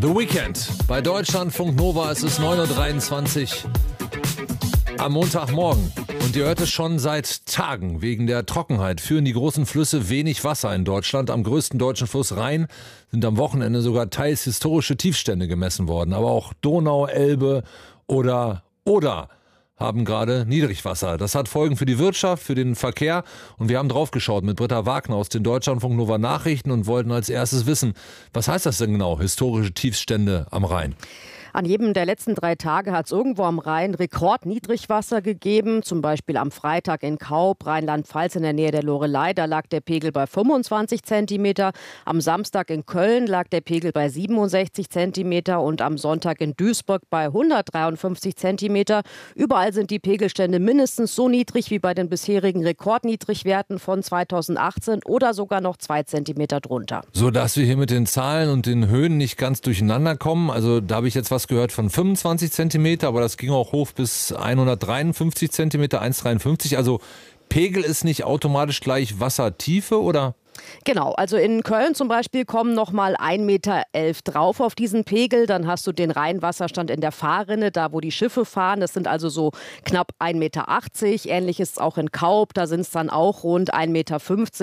The Weekend. Bei Deutschlandfunk Nova ist es 9:23 Uhr am Montagmorgen. Und ihr hört es schon seit Tagen. Wegen der Trockenheit führen die großen Flüsse wenig Wasser in Deutschland. Am größten deutschen Fluss Rhein sind am Wochenende sogar teils historische Tiefstände gemessen worden. Aber auch Donau, Elbe oder Oder haben gerade Niedrigwasser. Das hat Folgen für die Wirtschaft, für den Verkehr. Und wir haben drauf geschaut mit Britta Wagner aus den Deutschlandfunk Nova Nachrichten und wollten als erstes wissen, was heißt das denn genau, historische Tiefstände am Rhein? An jedem der letzten 3 Tage hat es irgendwo am Rhein Rekordniedrigwasser gegeben. Zum Beispiel am Freitag in Kaub, Rheinland-Pfalz in der Nähe der Loreley. Da lag der Pegel bei 25 Zentimeter. Am Samstag in Köln lag der Pegel bei 67 Zentimeter. Und am Sonntag in Duisburg bei 153 Zentimeter. Überall sind die Pegelstände mindestens so niedrig wie bei den bisherigen Rekordniedrigwerten von 2018 oder sogar noch 2 Zentimeter drunter. So dass wir hier mit den Zahlen und den Höhen nicht ganz durcheinander kommen. Also da habe ich jetzt was gehört von 25 Zentimeter, aber das ging auch hoch bis 153 Zentimeter, 1,53. Also Pegel ist nicht automatisch gleich Wassertiefe, oder? Genau, also in Köln zum Beispiel kommen noch mal 1,11 Meter drauf auf diesen Pegel. Dann hast du den Rheinwasserstand in der Fahrrinne, da wo die Schiffe fahren. Das sind also so knapp 1,80 Meter. Ähnlich ist es auch in Kaub, da sind es dann auch rund 1,50 Meter.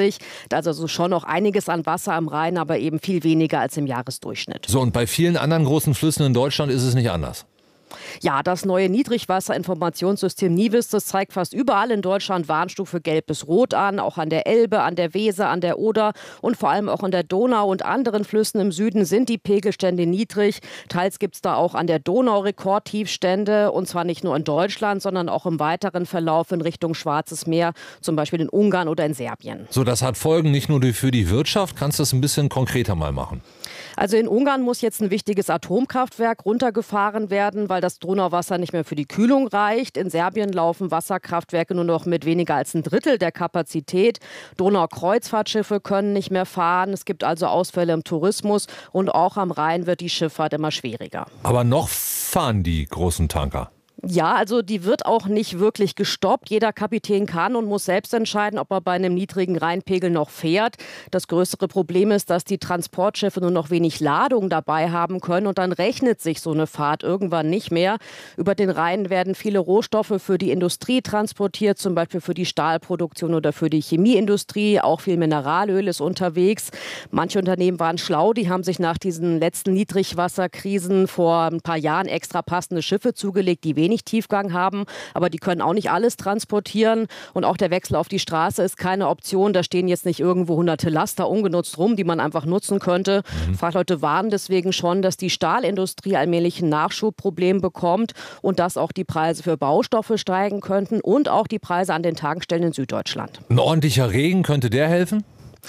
Da ist also schon noch einiges an Wasser am Rhein, aber eben viel weniger als im Jahresdurchschnitt. So, und bei vielen anderen großen Flüssen in Deutschland ist es nicht anders. Ja, das neue Niedrigwasserinformationssystem NIWIS, das zeigt fast überall in Deutschland Warnstufe Gelb bis Rot an, auch an der Elbe, an der Weser, an der Oder und vor allem auch an der Donau und anderen Flüssen im Süden sind die Pegelstände niedrig. Teils gibt es da auch an der Donau Rekordtiefstände und zwar nicht nur in Deutschland, sondern auch im weiteren Verlauf in Richtung Schwarzes Meer, zum Beispiel in Ungarn oder in Serbien. So, das hat Folgen nicht nur für die Wirtschaft. Kannst du das ein bisschen konkreter mal machen? Also in Ungarn muss jetzt ein wichtiges Atomkraftwerk runtergefahren werden, weil das Donauwasser nicht mehr für die Kühlung reicht. In Serbien laufen Wasserkraftwerke nur noch mit weniger als 1/3 der Kapazität. Donaukreuzfahrtschiffe können nicht mehr fahren. Es gibt also Ausfälle im Tourismus und auch am Rhein wird die Schifffahrt immer schwieriger. Aber noch fahren die großen Tanker. Ja, also die wird auch nicht wirklich gestoppt. Jeder Kapitän kann und muss selbst entscheiden, ob er bei einem niedrigen Rheinpegel noch fährt. Das größere Problem ist, dass die Transportschiffe nur noch wenig Ladung dabei haben können und dann rechnet sich so eine Fahrt irgendwann nicht mehr. Über den Rhein werden viele Rohstoffe für die Industrie transportiert, zum Beispiel für die Stahlproduktion oder für die Chemieindustrie. Auch viel Mineralöl ist unterwegs. Manche Unternehmen waren schlau, die haben sich nach diesen letzten Niedrigwasserkrisen vor ein paar Jahren extra passende Schiffe zugelegt, die wenig Tiefgang haben, aber die können auch nicht alles transportieren und auch der Wechsel auf die Straße ist keine Option. Da stehen jetzt nicht irgendwo hunderte Laster ungenutzt rum, die man einfach nutzen könnte. Fachleute warnen deswegen schon, dass die Stahlindustrie allmählich ein Nachschubproblem bekommt und dass auch die Preise für Baustoffe steigen könnten und auch die Preise an den Tankstellen in Süddeutschland. Ein ordentlicher Regen, könnte der helfen?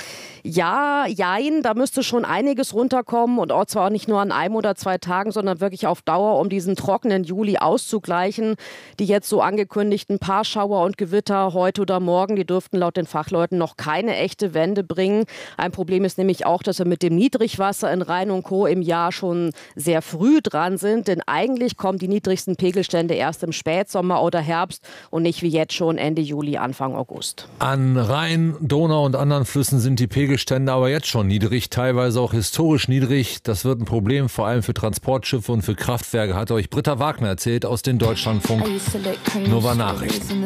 Ja, jein, da müsste schon einiges runterkommen und auch zwar nicht nur an 1 oder 2 Tagen, sondern wirklich auf Dauer, um diesen trockenen Juli auszugleichen. Die jetzt so angekündigten Paarschauer und Gewitter heute oder morgen, die dürften laut den Fachleuten noch keine echte Wende bringen. Ein Problem ist nämlich auch, dass wir mit dem Niedrigwasser in Rhein und Co. im Jahr schon sehr früh dran sind, denn eigentlich kommen die niedrigsten Pegelstände erst im Spätsommer oder Herbst und nicht wie jetzt schon Ende Juli, Anfang August. An Rhein, Donau und anderen Flüssen sind die Pegelstände aber jetzt schon niedrig, teilweise auch historisch niedrig. Das wird ein Problem, vor allem für Transportschiffe und für Kraftwerke, hat euch Britta Wagner erzählt aus den Deutschlandfunk Nova Nachrichten.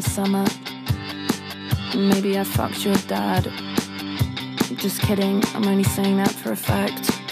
Maybe I fucked your dad. Just kidding, I'm only saying that for a fact.